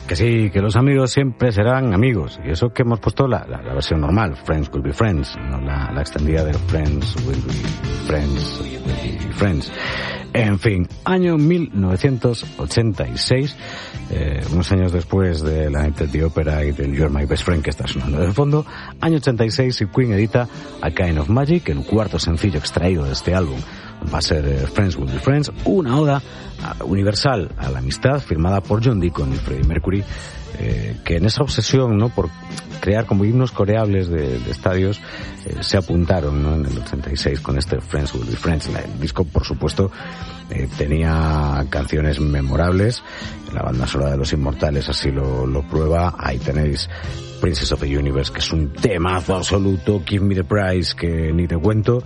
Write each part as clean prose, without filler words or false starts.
Que sí, que los amigos siempre serán amigos. Y eso que hemos puesto la versión normal, Friends Will Be Friends, no la extendida de Friends Will Be Friends, Will Be Friends. En fin, año 1986, unos años después de la Night at the Opera y del You're My Best Friend que está sonando de fondo, año 86 y Queen edita A Kind of Magic, el cuarto sencillo extraído de este álbum. Va a ser Friends Will Be Friends, una oda universal a la amistad firmada por John Deacon y Freddie Mercury, que en esa obsesión, ¿no?, por crear como himnos coreables de estadios, se apuntaron, ¿no?, en el 86 con este Friends Will Be Friends. El disco, por supuesto, tenía canciones memorables. La banda sonora de Los Inmortales así lo prueba. Ahí tenéis Princess of the Universe, que es un temazo absoluto. Give Me the Prize, que ni te cuento.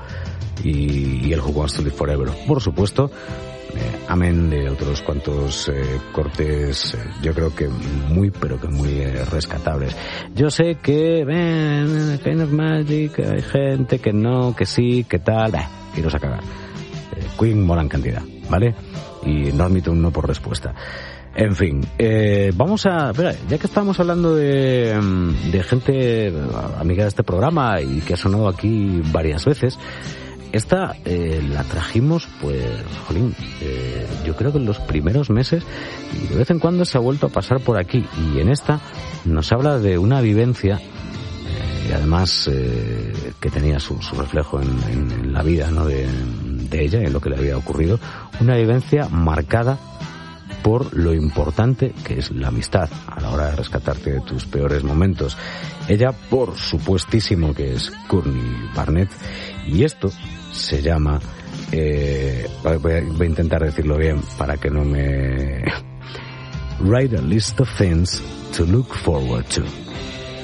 Y el Who Wants to Live Forever, por supuesto. Amén de otros cuantos cortes, yo creo que muy, pero que muy rescatables. Yo sé que Kind of Magic, hay gente que no, que sí, que tal, iros a cagar. Queen mola en cantidad, ¿vale? Y no admito un no por respuesta. En fin, vamos a... Espera, ya que estamos hablando de gente amiga de este programa y que ha sonado aquí varias veces, esta la trajimos, pues, jolín, yo creo que en los primeros meses, y de vez en cuando se ha vuelto a pasar por aquí, y en esta nos habla de una vivencia, y además que tenía su reflejo en la vida, ¿no?, de ella, en lo que le había ocurrido, una vivencia marcada por lo importante que es la amistad a la hora de rescatarte de tus peores momentos. Ella, por supuestísimo, que es Courtney Barnett, y esto se llama, voy a intentar decirlo bien para que no me... Write a list of things to look forward to.